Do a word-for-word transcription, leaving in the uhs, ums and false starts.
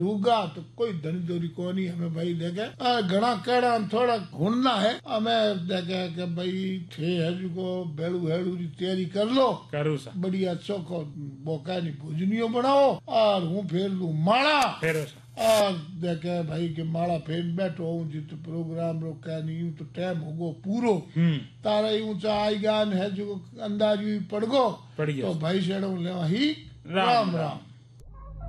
रूगा तो कोई धनी दोरी को नहीं हमें भाई देखे घना कड़ा थोड़ा घूमना है हमें देखे कि भाई थे है को बेड़ू हेड़ू की तैयारी कर लो करू सा बढ़िया चोखो बोका नहीं भोजनियो बनाओ और हूँ फेर लू माला फेरो सा और देखे भाई के माला फेर बैठो हूँ जित प्रोग्राम रोका नहीं हूँ तो टाइम होगो पूरो तारा ऊंचा आई गान है जो अंदाज पड़ गो पड़ गया तो भाई सेड़ो ले ही राम राम।